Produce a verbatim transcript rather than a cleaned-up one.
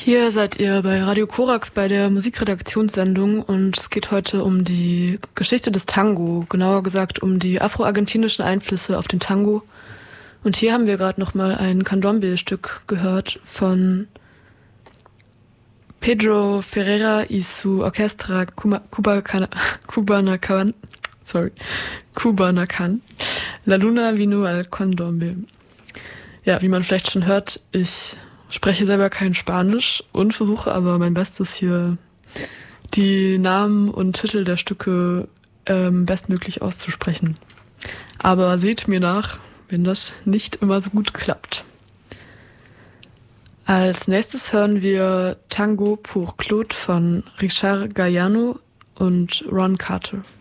Hier seid ihr bei Radio Korax bei der Musikredaktionssendung und es geht heute um die Geschichte des Tango, genauer gesagt um die afro-argentinischen Einflüsse auf den Tango. Und hier haben wir gerade nochmal ein Candombe-Stück gehört von Pedro Ferreira y su Orquestra Cubanacan, sorry, Cubanacan, La Luna vino al Candombe. Ja, wie man vielleicht schon hört, ich spreche selber kein Spanisch und versuche aber mein Bestes, hier die Namen und Titel der Stücke ähm, bestmöglich auszusprechen. Aber seht mir nach, wenn das nicht immer so gut klappt. Als nächstes hören wir Tango pour Claude von Richard Galliano und Ron Carter.